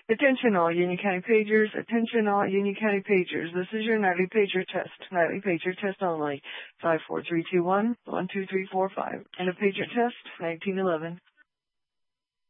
Attention all Union County pagers. Attention all Union County pagers. This is your nightly pager test. Nightly pager test only. 54321 12345. And a pager test 1911.